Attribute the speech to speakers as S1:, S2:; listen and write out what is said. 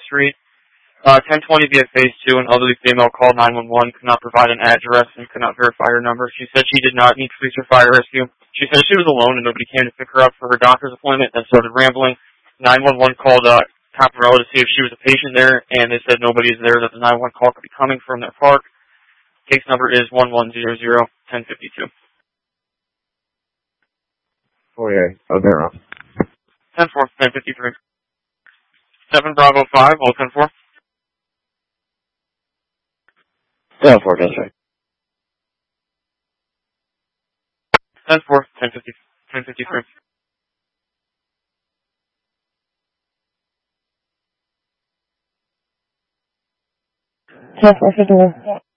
S1: Street. 1020 via phase 2, an elderly female called 911, could not provide an address and could not verify her number. She said she did not need police or fire rescue. She said she was alone and nobody came to pick her up for her doctor's appointment and started rambling. 911 called Caparella to see if she was a patient there, and they said nobody is there, that the 911 call could be coming from their park. Case number is 1100-1052.
S2: 48, O'Dara.
S1: 10-4, 1053. 7 Bravo 5, all 10-4.
S2: 10-4, district.
S1: 10-4, 1053.
S2: 10-4, 51.